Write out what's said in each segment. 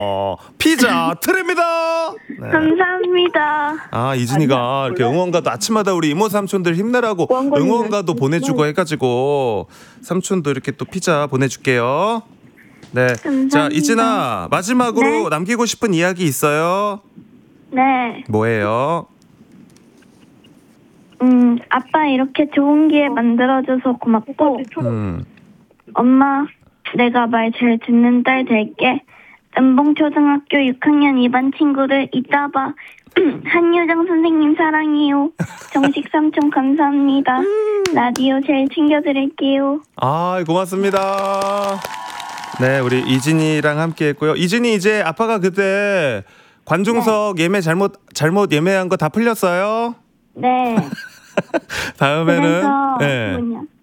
피자 트립니다. 네. 감사합니다. 아, 이진이가 이렇게 응원가도 아침마다 우리 이모 삼촌들 힘내라고 응원가도 보내주고 해가지고 삼촌도 이렇게 또 피자 보내줄게요. 네. 감사합니다. 자, 이진아 마지막으로 남기고 싶은 이야기 있어요? 네. 뭐예요? 아빠 이렇게 좋은 기회 만들어줘서 고맙고, 엄마, 내가 말 잘 듣는 딸 될게. 남봉초등학교 6학년 2반 친구들 이따 봐. 한유정 선생님 사랑해요. 정식 삼촌 감사합니다. 라디오 잘 챙겨드릴게요. 아, 고맙습니다. 네, 우리 이진이랑 함께 했고요. 이진이 이제 아빠가 그때 관중석 예매 잘못 예매한 거 다 풀렸어요? 네. 다음에는 그래서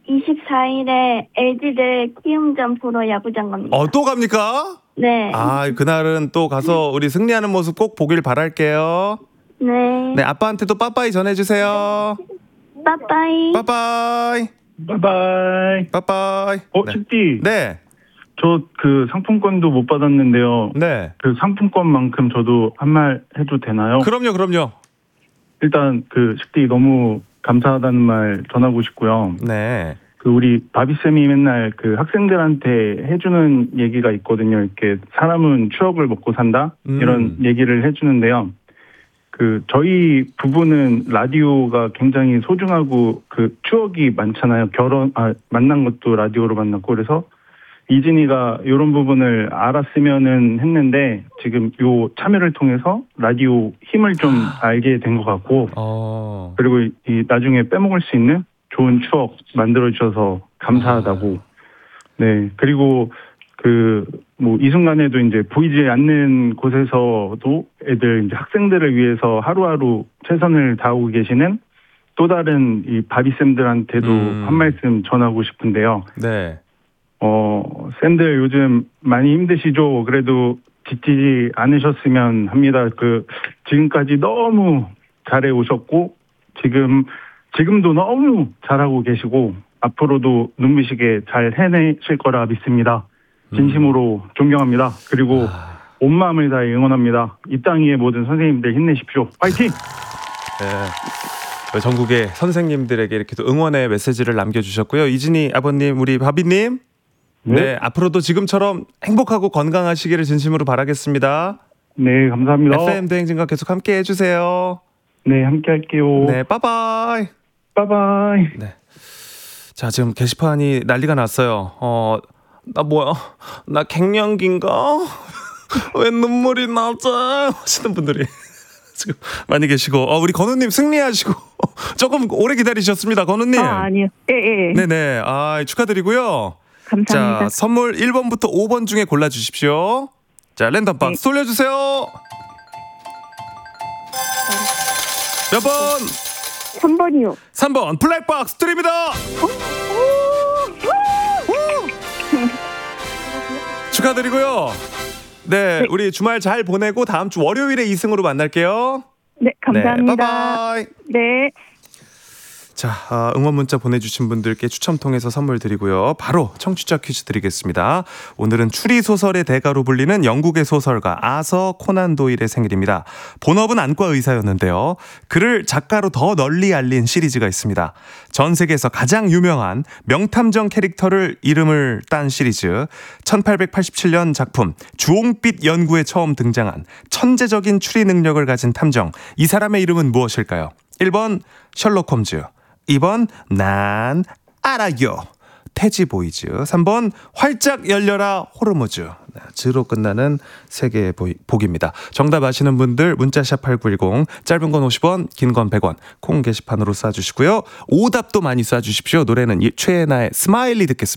24일에 LG대 키움전 보러 야구장 갑니다. 또 갑니까? 네. 아, 그날은 또 가서 우리 승리하는 모습 꼭 보길 바랄게요. 네. 네, 아빠한테도 빠빠이 전해주세요. 빠빠이. 빠빠이. 바이바이. 빠빠이. 식디. 네. 저 그 상품권도 못 받았는데요. 네. 그 상품권만큼 저도 한 말 해도 되나요? 그럼요. 일단 그 식디 너무 감사하다는 말 전하고 싶고요. 네. 그 우리 바비쌤이 맨날 그 학생들한테 해주는 얘기가 있거든요. 이렇게 사람은 추억을 먹고 산다 이런 얘기를 해주는데요. 그 저희 부부는 라디오가 굉장히 소중하고 그 추억이 많잖아요. 만난 것도 라디오로 만났고 그래서 이진이가 이런 부분을 알았으면은 했는데 지금 요 참여를 통해서 라디오 힘을 좀 알게 된 것 같고 그리고 이 나중에 빼먹을 수 있는 좋은 추억 만들어 주셔서 감사하다고. 네. 그리고 그 뭐 이 순간에도 이제 보이지 않는 곳에서도 애들 이제 학생들을 위해서 하루하루 최선을 다하고 계시는 또 다른 이 바비쌤들한테도 한 말씀 전하고 싶은데요. 네. 쌤들 요즘 많이 힘드시죠? 그래도 지치지 않으셨으면 합니다. 지금까지 너무 잘해 오셨고, 지금도 너무 잘하고 계시고, 앞으로도 눈부시게 잘 해내실 거라 믿습니다. 진심으로 존경합니다. 그리고 온 마음을 다해 응원합니다. 이 땅 위의 모든 선생님들 힘내십시오. 파이팅! 네. 전국의 선생님들에게 이렇게 또 응원의 메시지를 남겨주셨고요. 이진이 아버님, 우리 바비님. 네, 앞으로도 지금처럼 행복하고 건강하시기를 진심으로 바라겠습니다. 네, 감사합니다. FM 대행진과 계속 함께 해주세요. 네, 함께 할게요. 네, 빠바이. 빠바이. 네. 자, 지금 게시판이 난리가 났어요. 나 갱년기인가? 왜 눈물이 나지? 하시는 분들이 지금 많이 계시고, 우리 건우님 승리하시고 조금 오래 기다리셨습니다, 건우님. 아니요. 예. 네네. 축하드리고요. 감사합니다. 자, 선물 1번부터 5번 중에 골라주십시오. 자, 랜덤 박스 돌려주세요. 몇 번? 3번이요. 3번 블랙박스 드립니다. 축하드리고요. 네, 우리 주말 잘 보내고 다음 주 월요일에 2승으로 만날게요. 네, 감사합니다. 네, 바이바이. 네. 자, 응원 문자 보내주신 분들께 추첨 통해서 선물 드리고요. 바로 청취자 퀴즈 드리겠습니다. 오늘은 추리소설의 대가로 불리는 영국의 소설가 아서 코난 도일의 생일입니다. 본업은 안과 의사였는데요. 그를 작가로 더 널리 알린 시리즈가 있습니다. 전 세계에서 가장 유명한 명탐정 캐릭터를 이름을 딴 시리즈. 1887년 작품 주홍빛 연구에 처음 등장한 천재적인 추리 능력을 가진 탐정. 이 사람의 이름은 무엇일까요? 1번 셜록 홈즈, 2번 난 알아요 태지 보이즈, 3번 활짝 열려라 호르무즈. 즈로 끝나는 세 개의 복입니다. 정답 아시는 분들 문자샵 8910, 짧은 건 50원, 긴 건 100원, 콩 게시판으로 쏴주시고요. 오답도 많이 쏴주십시오. 노래는 최애나의 스마일리 듣겠습니다.